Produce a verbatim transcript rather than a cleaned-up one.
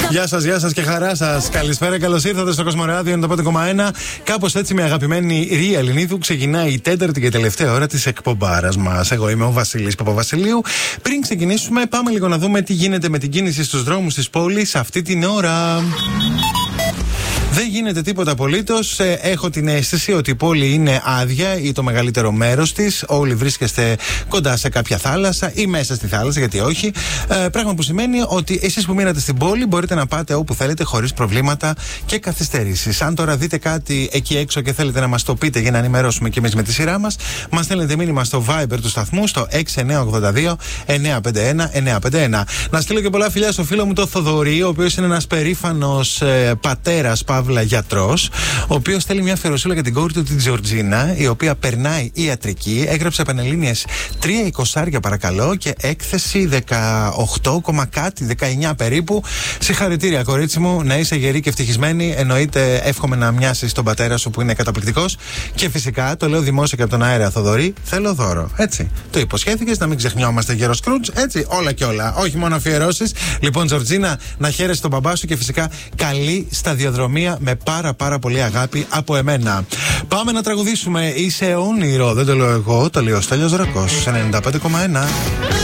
Γεια σας, γεια σας και χαρά σας. Καλησπέρα, καλώς ήρθατε στο Κοσμοράδιο ενενήντα πέντε κόμμα ένα. Κάπως έτσι, με αγαπημένη Ρία Ελληνίδου, ξεκινάει η τέταρτη και τελευταία ώρα της εκπομπάρας μας. Εγώ είμαι ο Βασίλης Παπαβασιλείου. Πριν ξεκινήσουμε, πάμε λίγο να δούμε τι γίνεται με την κίνηση στους δρόμους της πόλης αυτή την ώρα. Δεν γίνεται τίποτα απολύτως. Έχω την αίσθηση ότι η πόλη είναι άδεια ή το μεγαλύτερο μέρος της. Όλοι βρίσκεστε κοντά σε κάποια θάλασσα ή μέσα στη θάλασσα, γιατί όχι. Ε, πράγμα που σημαίνει ότι εσείς που μείνατε στην πόλη μπορείτε να πάτε όπου θέλετε χωρίς προβλήματα και καθυστερήσεις. Αν τώρα δείτε κάτι εκεί έξω και θέλετε να μας το πείτε για να ενημερώσουμε και εμείς με τη σειρά μας, μας στέλνετε μήνυμα στο Viber του σταθμού στο έξι εννιά οκτώ δύο εννιά πέντε ένα εννιά πέντε ένα. Να στείλω και πολλά φιλιά στο φίλο μου το Θοδωρή, ο οποίος είναι ένας περήφανος ε, πατέρας Παύλα γιατρός, ο οποίος στέλνει μια αφιερωσούλα για την κόρη του, την Τζορτζίνα, η οποία περνάει ιατρική. Έγραψε Πανελλήνιες τρία εικοσάρια παρακαλώ και έκθεση δεκαοκτώ, κάτι, δεκαεννιά περίπου. Συγχαρητήρια, κορίτσι μου, να είσαι γερή και ευτυχισμένη. Εννοείται, εύχομαι να μοιάσεις τον πατέρα σου που είναι καταπληκτικός. Και φυσικά, το λέω δημόσια και από τον αέρα, Θοδωρή, θέλω δώρο. Έτσι. Το υποσχέθηκες, να μην ξεχνιόμαστε, γέρο Σκρούτζ. Έτσι, όλα και όλα. Όχι μόνο αφιερώσεις. Λοιπόν, Τζορτζίνα, να χαίρεσαι τον μπαμπά σου και φυσικά καλή σταδιοδρομία με πάρα πάρα πολύ αγάπη από εμένα. Πάμε να τραγουδήσουμε. Είσαι όνειρο, δεν το λέω εγώ, το λέω ο Στέλιος Δρακός ενενήντα πέντε κόμμα ένα.